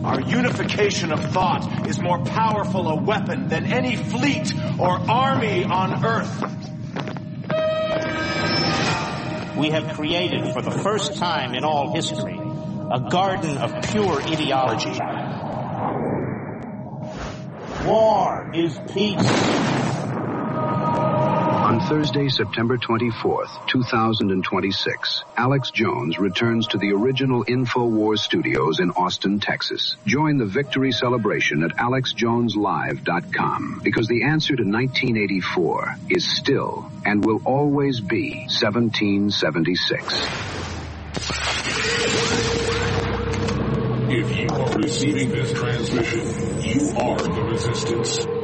Our unification of thought is more powerful a weapon than any fleet or army on Earth. We have created, for the first time in all history, a garden of pure ideology. War is peace. On Thursday, September 24th, 2026, Alex Jones returns to the original InfoWars studios in Austin, Texas. Join the victory celebration at alexjoneslive.com, because the answer to 1984 is still and will always be 1776. If you are receiving this transmission, you are the Resistance.